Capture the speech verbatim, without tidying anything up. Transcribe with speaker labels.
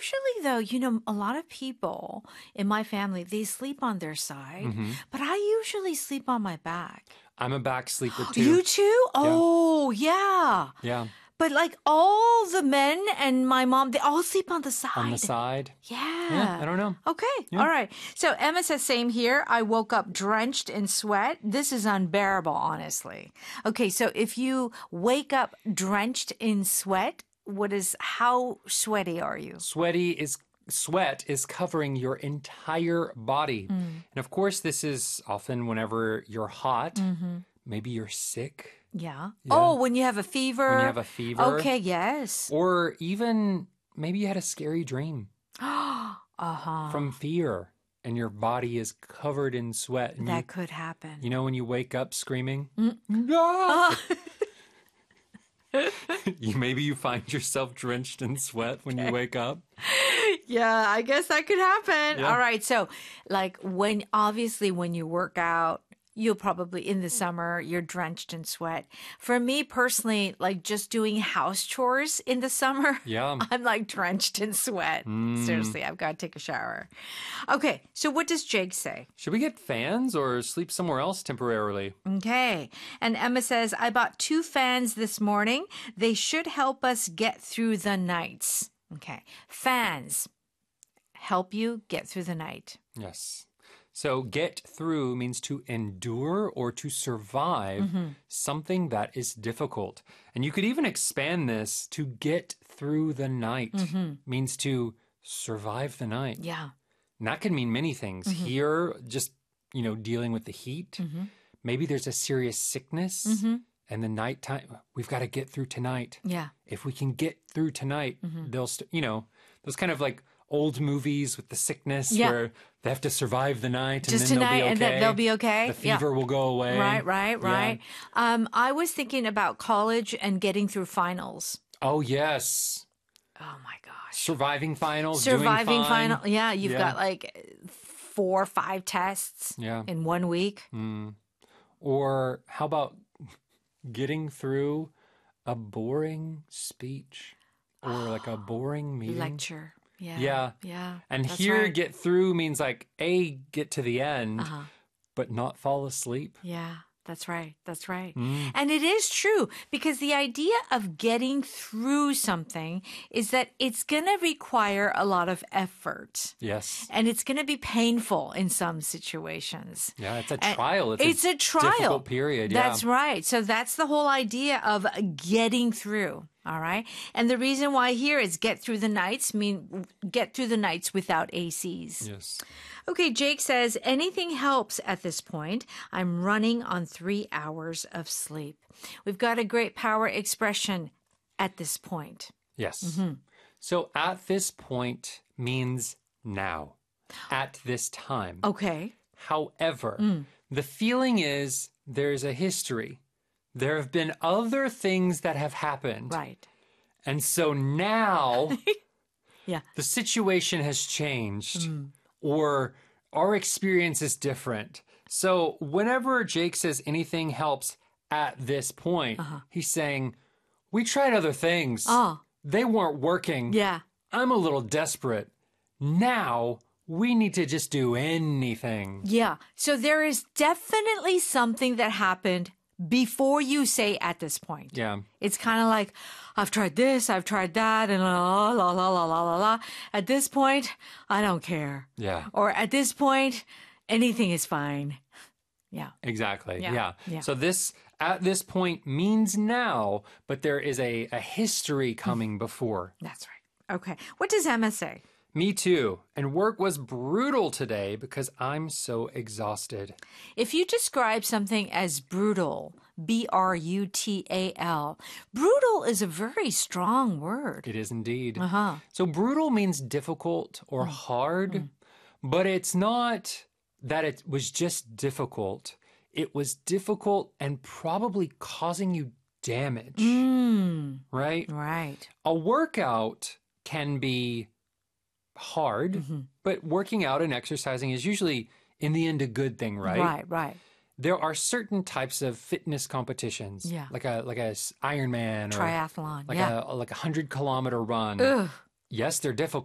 Speaker 1: usually, though, you know, a lot of people in my family, they sleep on their side,
Speaker 2: Mm-hmm.
Speaker 1: but I usually sleep on my back.
Speaker 2: I'm a back sleeper too.
Speaker 1: You too? Oh, yeah.
Speaker 2: Yeah.
Speaker 1: But like all the men and my mom, they all sleep on the side.
Speaker 2: On the side?
Speaker 1: Yeah.
Speaker 2: Yeah, I don't know.
Speaker 1: Okay.
Speaker 2: Yeah.
Speaker 1: All right. So Emma says, same here. I woke up drenched in sweat. This is unbearable, honestly. Okay. So if you wake up drenched in sweat, what is, how sweaty are you?
Speaker 2: Sweaty is sweat is covering your entire body.
Speaker 1: Mm.
Speaker 2: And of course, this is often whenever you're hot.
Speaker 1: Mm-hmm.
Speaker 2: Maybe you're sick.
Speaker 1: Yeah.
Speaker 2: Yeah.
Speaker 1: Oh, when you have a fever.
Speaker 2: When you have a fever.
Speaker 1: Okay. Yes.
Speaker 2: Or even maybe you had a scary dream
Speaker 1: uh-huh.
Speaker 2: from fear and your body is covered in sweat. And
Speaker 1: That
Speaker 2: you,
Speaker 1: could happen.
Speaker 2: you know when you wake up screaming?
Speaker 1: Mm.
Speaker 2: Ah! you Maybe you find yourself drenched in sweat when you wake up.
Speaker 1: Yeah, I guess that could happen.
Speaker 2: Yeah.
Speaker 1: All right. So, like, when obviously when you work out, you'll probably in the summer, you're drenched in sweat. For me personally, like just doing house chores in the summer,
Speaker 2: Yeah.
Speaker 1: I'm like drenched in sweat.
Speaker 2: Mm.
Speaker 1: Seriously, I've got to take a shower. Okay. So, what does Jake say?
Speaker 2: Should we get fans or sleep somewhere else temporarily?
Speaker 1: Okay. And Emma says, I bought two fans this morning. They should help us get through the nights. Okay. Fans help you get through the night.
Speaker 2: Yes. So get through means to endure or to survive
Speaker 1: Mm-hmm.
Speaker 2: something that is difficult. And you could even expand this to get through the night
Speaker 1: Mm-hmm.
Speaker 2: means to survive the night.
Speaker 1: Yeah.
Speaker 2: And that could mean many things.
Speaker 1: Mm-hmm.
Speaker 2: Here, just, you know, dealing with the heat.
Speaker 1: Mm-hmm.
Speaker 2: Maybe there's a serious sickness
Speaker 1: Mm-hmm.
Speaker 2: and the nighttime. We've got to get through tonight.
Speaker 1: Yeah.
Speaker 2: If we can get through tonight,
Speaker 1: Mm-hmm.
Speaker 2: they'll, st- you know, those kind of like old movies with the sickness
Speaker 1: Yeah.
Speaker 2: where they have to survive the night and
Speaker 1: Just
Speaker 2: then
Speaker 1: tonight,
Speaker 2: they'll be
Speaker 1: and
Speaker 2: okay.
Speaker 1: that they'll be okay.
Speaker 2: The
Speaker 1: Yeah.
Speaker 2: fever will go away.
Speaker 1: Right, right,
Speaker 2: Yeah.
Speaker 1: right. Um, I was thinking about college and getting through finals.
Speaker 2: Oh, yes.
Speaker 1: Oh my gosh.
Speaker 2: Surviving finals,
Speaker 1: Surviving
Speaker 2: doing fine.
Speaker 1: final. Yeah, you've
Speaker 2: Yeah.
Speaker 1: got like four or five tests
Speaker 2: Yeah.
Speaker 1: in one week.
Speaker 2: Mm. Or how about getting through a boring speech or like a boring meeting?
Speaker 1: Lecture. Yeah.
Speaker 2: Yeah.
Speaker 1: Yeah.
Speaker 2: And
Speaker 1: that's
Speaker 2: here,
Speaker 1: right.
Speaker 2: get through means like, A, get to the end,
Speaker 1: Uh-huh.
Speaker 2: but not fall asleep.
Speaker 1: Yeah. That's right. That's right.
Speaker 2: Mm.
Speaker 1: And it is true because the idea of getting through something is that it's going to require a lot of effort
Speaker 2: Yes.
Speaker 1: and it's going to be painful in some situations.
Speaker 2: Yeah, it's a
Speaker 1: And
Speaker 2: trial. It's,
Speaker 1: It's
Speaker 2: a,
Speaker 1: a trial.
Speaker 2: difficult period. Yeah.
Speaker 1: That's right. So that's the whole idea of getting through. All right. And the reason why here is get through the nights mean get through the nights without A Cs.
Speaker 2: Yes.
Speaker 1: Okay, Jake says, anything helps at this point. I'm running on three hours of sleep. We've got a great power expression at this point.
Speaker 2: Yes.
Speaker 1: Mm-hmm.
Speaker 2: So at this point means now, at this time.
Speaker 1: Okay.
Speaker 2: However,
Speaker 1: Mm.
Speaker 2: the feeling is there's a history. There have been other things that have happened.
Speaker 1: Right.
Speaker 2: And so now
Speaker 1: Yeah.
Speaker 2: the situation has changed
Speaker 1: Mm.
Speaker 2: or our experience is different. So whenever Jake says anything helps at this point,
Speaker 1: Uh-huh.
Speaker 2: he's saying, we tried other things.
Speaker 1: Oh,
Speaker 2: They weren't working.
Speaker 1: yeah.
Speaker 2: I'm a little desperate. Now we need to just do anything.
Speaker 1: Yeah. So there is definitely something that happened before you say at this point.
Speaker 2: Yeah.
Speaker 1: It's kind of like, I've tried this, I've tried that, and la, la, la, la, la, la, la. At this point, I don't care.
Speaker 2: Yeah.
Speaker 1: Or at this point, anything is fine. Yeah.
Speaker 2: Exactly.
Speaker 1: Yeah.
Speaker 2: Yeah.
Speaker 1: Yeah.
Speaker 2: So this at this point means now, but there is a, a history coming before.
Speaker 1: That's right. Okay. What does Emma say?
Speaker 2: Me too. And work was brutal today because I'm so exhausted.
Speaker 1: If you describe something as brutal, B R U T A L, brutal is a very strong word.
Speaker 2: It is indeed.
Speaker 1: Uh-huh.
Speaker 2: So brutal means difficult or hard, but it's not that it was just difficult. It was difficult and probably causing you damage,
Speaker 1: Mm,
Speaker 2: right?
Speaker 1: right.
Speaker 2: A workout can be hard,
Speaker 1: Mm-hmm.
Speaker 2: but working out and exercising is usually in the end a good thing, right?
Speaker 1: Right, right.
Speaker 2: There are certain types of fitness competitions,
Speaker 1: Yeah.
Speaker 2: like a like a s- Ironman or
Speaker 1: Triathlon.
Speaker 2: like
Speaker 1: yeah.
Speaker 2: a like a hundred kilometer run.
Speaker 1: Ugh.
Speaker 2: Yes, they're difficult.